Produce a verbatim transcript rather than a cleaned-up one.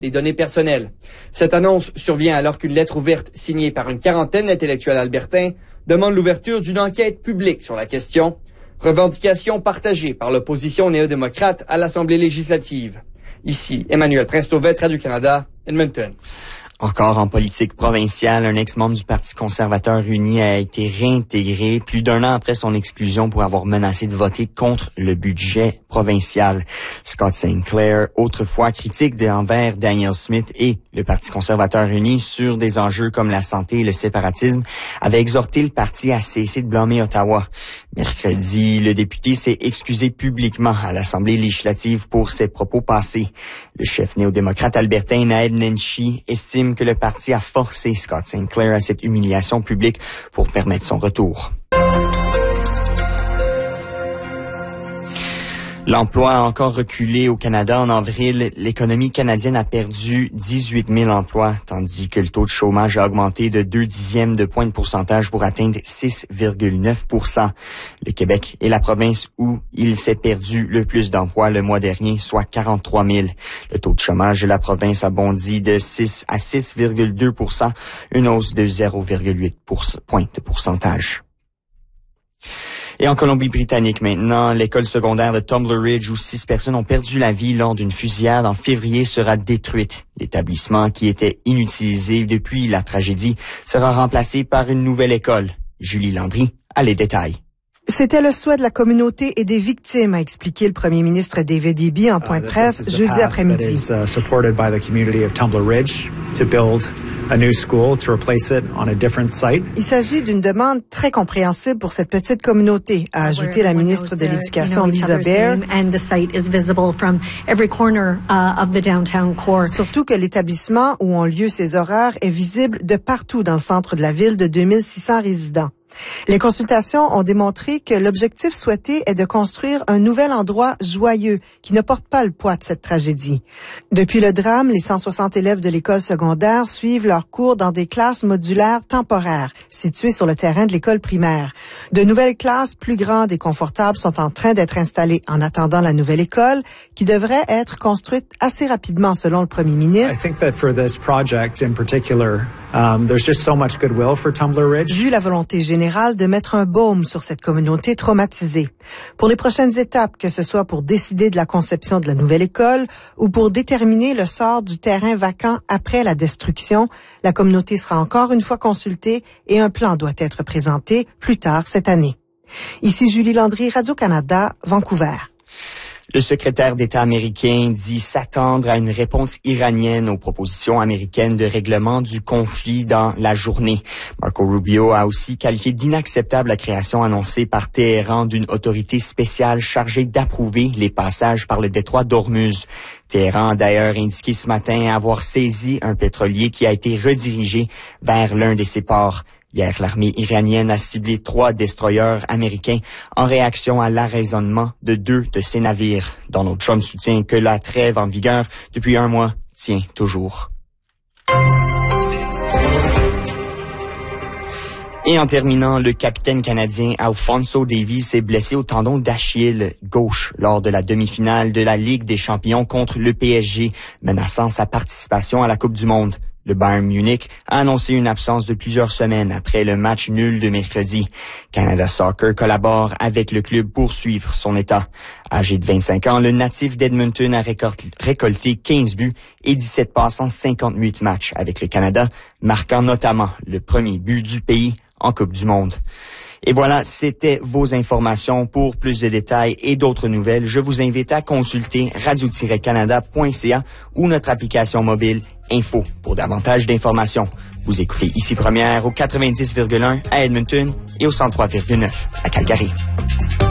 des données personnelles. Cette annonce survient alors qu'une lettre ouverte signée par une quarantaine d'intellectuels albertains demande l'ouverture d'une enquête publique sur la question, revendication partagée par l'opposition néo-démocrate à l'Assemblée législative. Ici, Emmanuel Prince-Tauvette, Radio-Canada, Edmonton. Encore en politique provinciale, un ex-membre du Parti conservateur uni a été réintégré plus d'un an après son exclusion pour avoir menacé de voter contre le budget provincial. Scott Sinclair, autrefois critique envers Danielle Smith et le Parti conservateur uni sur des enjeux comme la santé et le séparatisme, avait exhorté le parti à cesser de blâmer Ottawa. Mercredi, le député s'est excusé publiquement à l'Assemblée législative pour ses propos passés. Le chef néo-démocrate albertain Naheed Nenshi estime que le parti a forcé Scott Sinclair à cette humiliation publique pour permettre son retour. L'emploi a encore reculé au Canada. En avril, l'économie canadienne a perdu dix-huit mille emplois, tandis que le taux de chômage a augmenté de deux dixièmes de point de pourcentage pour atteindre six virgule neuf pour cent. Le Québec est la province où il s'est perdu le plus d'emplois le mois dernier, soit quarante-trois mille. Le taux de chômage de la province a bondi de six à six virgule deux pour cent, une hausse de zéro virgule huit points de pourcentage. Et en Colombie-Britannique maintenant, l'école secondaire de Tumbler Ridge où six personnes ont perdu la vie lors d'une fusillade en février sera détruite. L'établissement qui était inutilisé depuis la tragédie sera remplacé par une nouvelle école. Julie Landry a les détails. C'était le souhait de la communauté et des victimes, a expliqué le premier ministre David Eby en point de presse uh, jeudi après-midi. A new school to replace it on a different site. Il s'agit d'une demande très compréhensible pour cette petite communauté, a ajouté la ministre de l'Éducation Lisa Bair. Surtout que l'établissement où ont lieu ces horreurs est visible de partout dans le centre de la ville de deux mille six cents résidents. Les consultations ont démontré que l'objectif souhaité est de construire un nouvel endroit joyeux qui ne porte pas le poids de cette tragédie. Depuis le drame, les cent soixante élèves de l'école secondaire suivent leurs cours dans des classes modulaires temporaires situées sur le terrain de l'école primaire. De nouvelles classes plus grandes et confortables sont en train d'être installées en attendant la nouvelle école qui devrait être construite assez rapidement selon le premier ministre. I think that for this project in particular, Um, there's just so much goodwill for Tumbler Ridge. Vu la volonté générale de mettre un baume sur cette communauté traumatisée. Pour les prochaines étapes, que ce soit pour décider de la conception de la nouvelle école ou pour déterminer le sort du terrain vacant après la destruction, la communauté sera encore une fois consultée et un plan doit être présenté plus tard cette année. Ici Julie Landry, Radio-Canada, Vancouver. Le secrétaire d'État américain dit s'attendre à une réponse iranienne aux propositions américaines de règlement du conflit dans la journée. Marco Rubio a aussi qualifié d'inacceptable la création annoncée par Téhéran d'une autorité spéciale chargée d'approuver les passages par le détroit d'Ormuz. Téhéran a d'ailleurs indiqué ce matin avoir saisi un pétrolier qui a été redirigé vers l'un de ses ports. Hier, l'armée iranienne a ciblé trois destroyers américains en réaction à l'arraisonnement de deux de ses navires. Donald Trump soutient que la trêve en vigueur depuis un mois tient toujours. Et en terminant, le capitaine canadien Alphonso Davies est blessé au tendon d'Achille gauche lors de la demi-finale de la Ligue des champions contre le P S G, menaçant sa participation à la Coupe du Monde. Le Bayern Munich a annoncé une absence de plusieurs semaines après le match nul de mercredi. Canada Soccer collabore avec le club pour suivre son état. Âgé de vingt-cinq ans, le natif d'Edmonton a récolté quinze buts et dix-sept passes en cinquante-huit matchs avec le Canada, marquant notamment le premier but du pays en Coupe du Monde. Et voilà, c'était vos informations. Pour plus de détails et d'autres nouvelles, je vous invite à consulter radio tiret canada point c a ou notre application mobile Info pour davantage d'informations. Vous écoutez Ici Première au quatre-vingt-dix virgule un à Edmonton et au cent trois virgule neuf à Calgary.